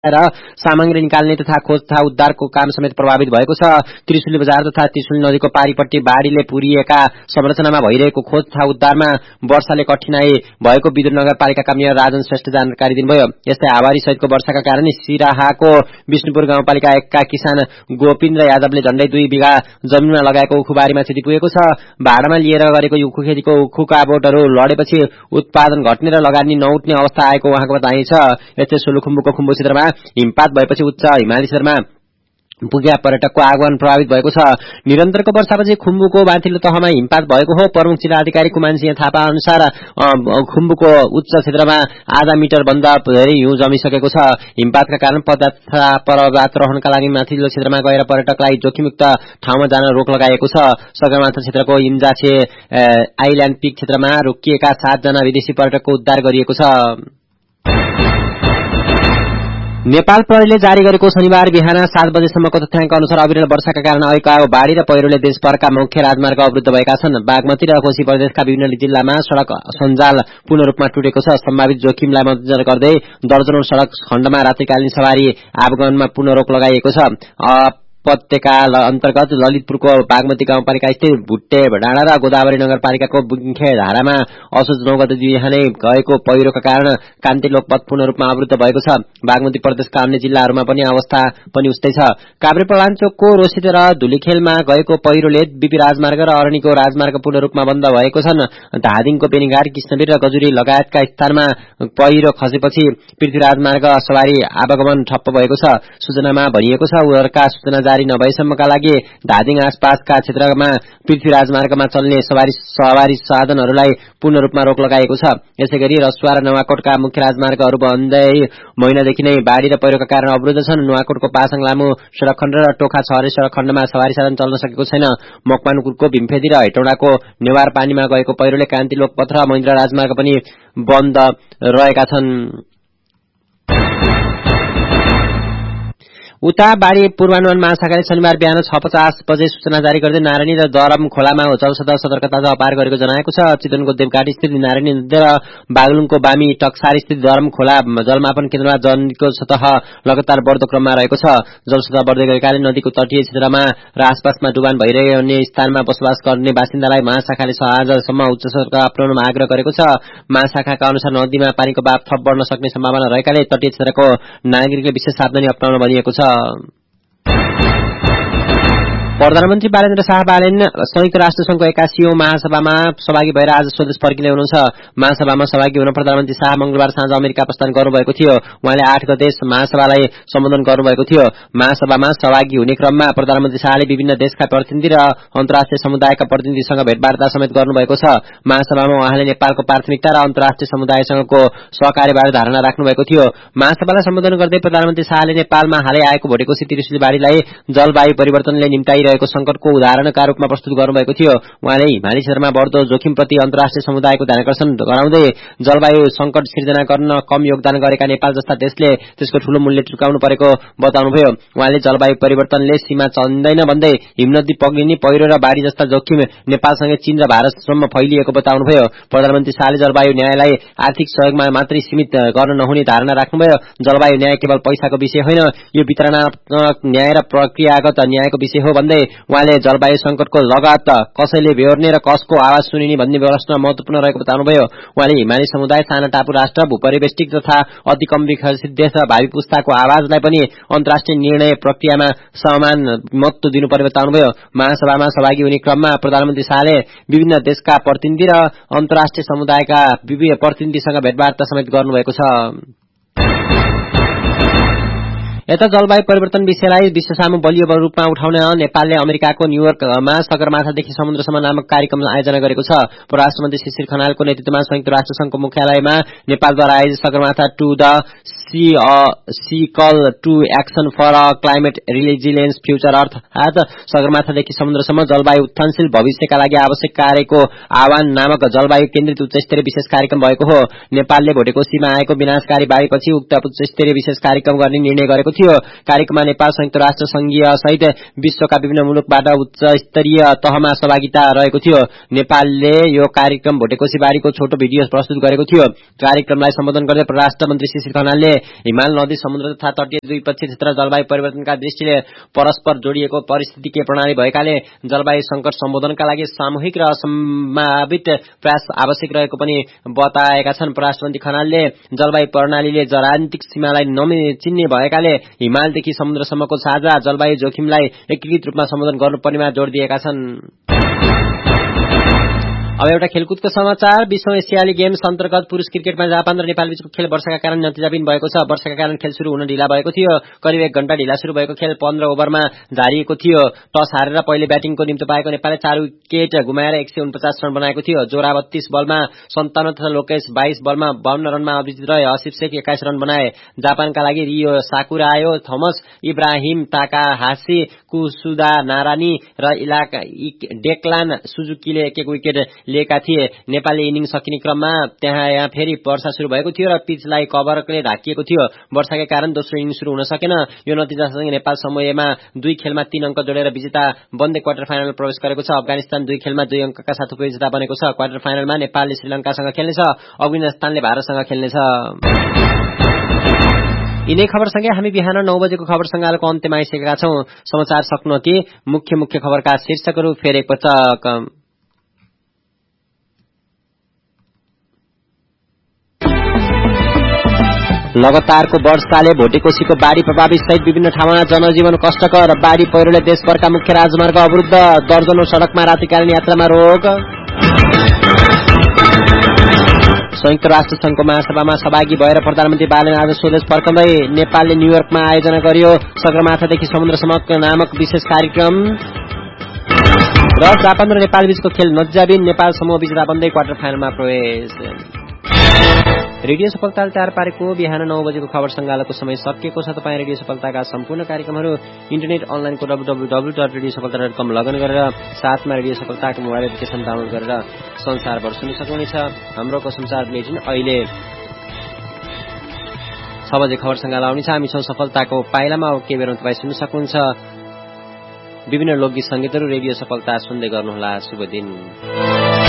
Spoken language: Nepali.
र सामग्री निकाल्ने तथा खोज तथा उद्धारको काम समेत प्रभावित भएको छ। त्रिशुली बजार तथा त्रिशुली नदीको पारीपट्टि बाढीले पुरिएका संरचनामा भइरहेको खोज तथा उद्धारमा वर्षाले कठिनाई भएको विदुर नगरपालिकाका मेयर राजन श्रेष्ठ जानकारी दिनुभयो। यस्तै आभारी सहितको वर्षाका कारण सिराहाको विष्णुपुर गाउँपालिका 1 का किसान गोविन्द यादवले झण्डै 2 बिघा जमिनमा लगाएको उखुबारीमा क्षति पुगेको छ। भाडामा लिएर गरेको उखु खेतीको उखुका बोटहरू लडेपछि उत्पादन घट्ने र लगानी नउठ्ने अवस्था आएको उहाँको बताइ छ। यस्तै सोलुखुम्बुको खुम्बु क्षेत्रमा हिमपात भएपछि उच्च हिमाली क्षेत्रमा पुगेका पर्यटकको आगमन प्रभावित भएको छ। निरन्तरको वर्षापछि खुम्बुको माथिल्लो तहमा हिमपात भएको हो। प्रमुख जिल्ला अधिकारी कुमान सिंह थापा अनुसार खुम्बुको उच्च क्षेत्रमा आधा मिटर भन्दा धेरै हिउँ जमिसकेको छ। हिमपातका कारण पदयात्रा रहनका लागि माथिल्लो क्षेत्रमा गएर पर्यटकलाई जोखिमयुक्त ठाउँमा जान रोक लगाइएको छ। सगरमाथा क्षेत्रको इन्जाछे आइल्याण्ड पिक क्षेत्रमा रोकिएका 7 जना विदेशी पर्यटकको उद्धार गरिएको छ। नेपाल प्रहरीले जारी गरेको शनिबार बिहान 7 बजेसम्मको तथ्याङ्क अनुसार अविरल वर्षाका कारण आएको बाढी र पहिरोले देशभरका मुख्य राजमार्ग अवरुद्ध भएका छन्। बागमती र कोशी प्रदेशका विभिन्न जिल्लामा सड़क सञ्जाल पूर्ण रूपमा टुटेको छ। सम्भावित जोखिमलाई मध्यनजर गर्दै दर्जनौं सड़क खण्डमा रात्रिकालीन सवारी आवागमनमा पूर्ण रोक लगाइएको छ। उपत्यका अन्तर्गत ललितपुरको बागमती गाउँपालिका स्थित भुट्टे डाँडा र गोदावरी नगरपालिकाको बुङखे धारामा असोज 9 गते बिहानै गएको पहिरोका कारण कान्तिलोक पथ पूर्ण रूपमा अवरुद्ध भएको छ। बागमती प्रदेशका अन्य जिल्लाहरूमा पनि अवस्था पनि उस्तै छ। काभ्रेपलाञ्चोकको रोसित र धुलीखेलमा गएको पहिरोले बीपी राजमार्ग र अरणीको राजमार्ग पूर्ण रूपमा बन्द भएको छन्। धादिङको बेनीघाट कृष्णवीर र गजुरी लगायतका स्थानमा पहिरो खसेपछि पृथ्वी राजमार्ग सवारी आवागमन ठप्प भएको छ। सूचनामा भनिएको छ उनीहरूका सूचना जारी नभएसम्मका लागि धादिङ आसपासका क्षेत्रमा पृथ्वी राजमार्गमा चल्ने सवारी साधनहरूलाई पूर्ण रूपमा रोक लगाएको छ। यसैगरी रसुवा र नुवाकोटका मुख्य राजमार्गहरू बन्दै महिनादेखि नै बाढी र पहिरोका कारण अवरुद्ध छन्। नुवाकोटको पासाङ लामो सड़क खण्ड र टोखा छहरे सड़क खण्डमा सवारी साधन चल्न सकेको छैन। मकवानपुरको भीमफेदी र हेटौडाको नेवार पानीमा गएको पहिरोले कान्तिलोक पथ र महेन्द्र राजमार्ग पनि बन्द रहेका छन्। उता बाढी पूर्वानुमान महाशाखाले शनिबार बिहान 6:50 बजे सूचना जारी गर्दै नारायणी र दरम खोलामा जलस्तर सतर्कता अपार गरेको जनाएको छ। चितवनको देवघाट स्थित नारायणी नदी र बागलुङको बामी टक्सार स्थित दरम खोला जलमापन केन्द्रमा जलको सतह लगातार बढ्दो क्रममा रहेको छ। जलसतह बढ्दै गएकाले नदीको तटीय क्षेत्रमा र आसपासमा डुबान भइरहने स्थानमा बसोबास गर्ने बासिन्दालाई महाशाखाले आजसम्म उच्च सतर्कता अपनाउन आग्रह गरेको छ। महाशाखाका अनुसार नदीमा पानीको बाफ थप बढ्न सक्ने सम्भावना रहेकाले तटीय क्षेत्रको नागरिकले विशेष सावधानी अपनाउन भनिएको छ। प्रधानमन्त्री बालेन्द्र शाह बालेन संयुक्त राष्ट्र संघको 81औं महासभामा सहभागी भएर आज स्वदेश फर्किँदै हुनुहुन्छ। महासभामा सहभागी हुन प्रधानमन्त्री शाह मंगलबार साँझ अमेरिका प्रस्थान गर्नुभएको थियो। उहाँले 8 गते महासभालाई सम्बोधन गर्नुभएको थियो। महासभामा सहभागी हुने क्रममा प्रधानमन्त्री शाहले विभिन्न देशका प्रतिनिधि र अन्तर्राष्ट्रिय समुदायका प्रतिनिधिसँग भेटवार्ता समेत गर्नुभएको छ। महासभामा उहाँले नेपालको प्राथमिकता र अन्तर्राष्ट्रिय समुदायसँगको सहकार्यबारे धारणा राख्नुभएको थियो। महासभालाई सम्बोधन गर्दै प्रधानमन्त्री शाहले नेपालमा हालै आएको भोटेकोशी त्रिशुली बाढीलाई जलवायु परिवर्तनले निम्ताइरहेको संकटको उदाहरणका रूपमा प्रस्तुत गर्नुभएको थियो। उहाँले हिमाली क्षेत्रमा बढ्दो जोखिमप्रति अन्तर्राष्ट्रिय समुदायको ध्यानकर्षण गराउँदै जलवायु संकट सिर्जना गर्न कम योगदान गरेका नेपाल जस्ता देशले त्यसको ठूलो मूल्य चुकाउनु परेको बताउनुभयो। उहाँले जलवायु परिवर्तनले सीमा चल्दैन भन्दै हिमनदी पग्लिने, पहिरो र बाढी जस्ता जोखिम नेपालसँगै चीन र भारतसम्म फैलिएको बताउनुभयो। प्रधानमन्त्री शाहले जलवायु न्यायलाई आर्थिक सहयोगमा मात्रै सीमित गर्न नहुने धारणा राख्नुभयो। जलवायु न्याय केवल पैसाको विषय होइन, यो वितरणात्मक न्याय र प्रक्रियागत न्यायको विषय हो भन्दै उहाँले जलवायु संकटको लगत कसैले बेहोर्ने र कसको आवाज सुनिने भन्ने व्यवस्था महत्वपूर्ण रहेको बताउनुभयो। उहाँले हिमाली समुदाय, साना टापु राष्ट्र, भूपरिवेष्टित तथा अति कम विकसित देश र भावी पुस्ताको आवाजलाई पनि अन्तर्राष्ट्रिय निर्णय प्रक्रियामा समान महत्व दिनुपर्ने बताउनुभयो। महासभामा सहभागी हुने क्रममा प्रधानमन्त्री शाहले विभिन्न देशका प्रतिनिधि र अन्तर्राष्ट्रिय समुदायका विभिन्न प्रतिनिधिसँग भेटवार्ता समेत गर्नुभएको छ। यता जलवायु परिवर्तन विषयलाई विश्वसामु बलियो रूपमा उठाउन नेपालले अमेरिकाको न्यूयोर्कमा सगरमाथादेखि समुद्रसम्म नामक कार्यक्रम आयोजना गरेको छ। परराष्ट्र मन्त्री शिशिर खनालको नेतृत्वमा संयुक्त राष्ट्र संघको मुख्यालयमा नेपालद्वारा आयोजित Sagarmatha to the C call to action for a climate resilience future अर्थात सगरमाथादेखि समुद्रसम्म जलवायु उत्थानशील भविष्यका लागि आवश्यक कार्यको आह्वान नामक जलवायु केन्द्रित उच्चस्तरीय विशेष कार्यक्रम भएको हो। नेपालले भोटेकोशीमा आएको विनाशकारी बाढीपछि उक्त उच्चस्तरीय विशेष कार्यक्रम गर्ने निर्णय गरेको थियो। थियो। कार्यक्रममा नेपाल, संयुक्त राष्ट्र संघीय सहित विश्वका विभिन्न मुलुकबाट उच्च स्तरीय तहमा सहभागिता रहेको थियो। नेपालले यो कार्यक्रम भोटेकोसीबारीको छोटो भिडियो प्रस्तुत गरेको थियो। कार्यक्रमलाई सम्बोधन गर्दै परराष्ट्र मन्त्री शिशिर खनालले हिमाल नदी, समुद्र तथा तटीय द्विपक्षीय क्षेत्र जलवायु परिवर्तनका दृष्टिले परस्पर जोडिएको परिस्थितिकीय प्रणाली भएकाले जलवायु संकट सम्बोधनका लागि सामूहिक र सम्भावित प्रयास आवश्यक रहेको पनि बताएका छन्। परराष्ट्र मन्त्री खनालले जलवायु प्रणालीले राजनीतिक सीमालाई नचिन्ने भएकाले हिमालदेखि समुद्रसम्मको साझा जलवायु जोखिमलाई एकीकृत रूपमा सम्बोधन गर्नुपर्नेमा जोड़ दिएका छन्। अब एउटा खेलकुदको समाचार। 20औं एसियाली गेम्स अन्तर्गत पुरुष क्रिकेटमा जापान र नेपाल बीचको खेल वर्षाका कारण नतिजाबिन भएको छ। वर्षाका कारण खेल शुरू हुन ढिला भएको थियो। करिब 1 घण्टा ढिला शुरू भएको खेल 15 ओभरमा झारिएको थियो। टस हारेर पहिले ब्याटिङको निम्तो पाएको नेपालले 4 विकेट गुमाएर 149 रन बनाएको थियो। जोरा 32 बलमा 57 तथा लोकेश 22 बलमा 52 रनमा अभिजित रहे। आसिफ शेख 21 रन बनाए। जापानका लागि रियो साकुरायो, थोमस इब्राहिम ताकाहासी, कुसुदा नारानी र डेक्लान सुजुकीले 1-1 विकेट लिएका थिए। नेपालले इनिङ सकिने क्रममा यहाँ फेरि वर्षा शुरू भएको थियो र पिचलाई कभरले ढाकिएको थियो। वर्षाकै कारण दोस्रो इनिङ शुरू हुन सकेन। यो नतिजासँगै नेपाल समूहमा 2 खेलमा 3 अङ्क जोडेर विजेता बन्दै क्वार्टर फाइनल प्रवेश गरेको छ। अफगानिस्तान 2 खेलमा 2 अङ्कका साथ उपविजेता बनेको छ। क्वार्टर फाइनलमा नेपालले श्रीलङ्कासँग खेल्नेछ। अफगानिस्तानले भारतसँग खेल्नेछ। यिनै खबरसँगै हामी बिहान 9 बजेको खबर संगालको अन्त्यमा आइसकेका छौं। समाचार सक्नुअघि मुख्य खबरका शीर्षकहरू फेरि एकपटक। लगातारको वर्षाले भोटेकोसीको बाढ़ी प्रभावित सहित विभिन्न ठाउँमा जनजीवन कष्टकर। बाढ़ी पहिरोले देशभरका मुख्य राजमार्ग अवरुद्ध। दर्जनौं सड़कमा रातिकालीन यात्रामा रोक। संयुक्त राष्ट्र संघको महासभामा सहभागी भएर प्रधानमन्त्री बालेन आज स्वदेश फर्कँदै। नेपालले न्यूयोर्कमा आयोजना गर्यो सगरमाथादेखि समुद्रसम्म नामक विशेष कार्यक्रम। र जापान र नेपाल बीचको खेल नतिजाबिन। नेपाल समूह विजेता बन्दै क्वार्टर फाइनलमा प्रवेश। रेडियो सफलताले तयार पारेको बिहान 9 बजेको खबर संगालको समय सकिएको छ। तपाईँ रेडियो सफलताका सम्पूर्ण कार्यक्रमहरू इन्टरनेट अनलाइनको www.radiosafalta.com लगइन गरेर साथमा रेडियो सफलताको मोबाइल एप्लिकेसन डाउनलोड गरेर संसारभर सुन्न सक्नुहुनेछ। हाम्रो संसार बुलेटिन अहिले 6 बजे खबर संगाल आउनेछ। हामी छौं सफलताको पाइलामा। अब के बेरमा तपाईँ सुन्न सक्नुहुन्छ विभिन्न लोकगीत संगीतहरू। रेडियो सफलता सुन्दै गर्नुहोला। शुभ दिन।